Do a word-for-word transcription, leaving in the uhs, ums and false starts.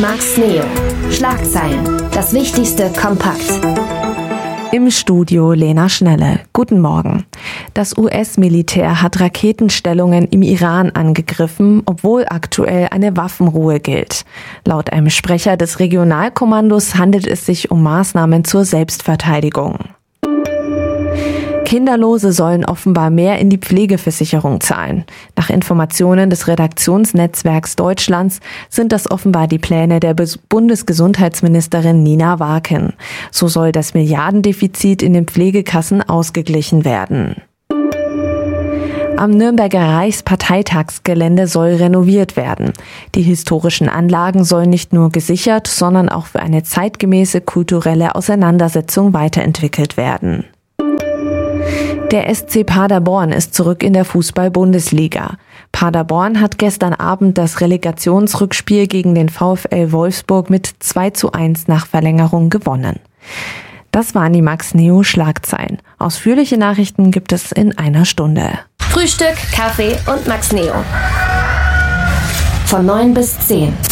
Max Neo. Schlagzeilen. Das Wichtigste kompakt. Im Studio Lena Schnelle. Guten Morgen. Das U S-Militär hat Raketenstellungen im Iran angegriffen, obwohl aktuell eine Waffenruhe gilt. Laut einem Sprecher des Regionalkommandos handelt es sich um Maßnahmen zur Selbstverteidigung. Kinderlose sollen offenbar mehr in die Pflegeversicherung zahlen. Nach Informationen des Redaktionsnetzwerks Deutschlands sind das offenbar die Pläne der Bundesgesundheitsministerin Nina Warken. So soll das Milliardendefizit in den Pflegekassen ausgeglichen werden. Am Nürnberger Reichsparteitagsgelände soll renoviert werden. Die historischen Anlagen sollen nicht nur gesichert, sondern auch für eine zeitgemäße kulturelle Auseinandersetzung weiterentwickelt werden. Der S C Paderborn ist zurück in der Fußball-Bundesliga. Paderborn hat gestern Abend das Relegationsrückspiel gegen den VfL Wolfsburg mit zwei zu eins nach Verlängerung gewonnen. Das waren die Max Neo Schlagzeilen. Ausführliche Nachrichten gibt es in einer Stunde. Frühstück, Kaffee und Max Neo. Von neun bis zehn.